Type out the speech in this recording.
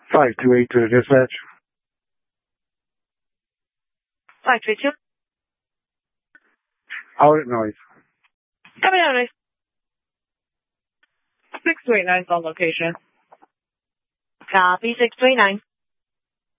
5282 to dispatch. 532. Audit noise. Coming out. 629 is on location. Copy 629.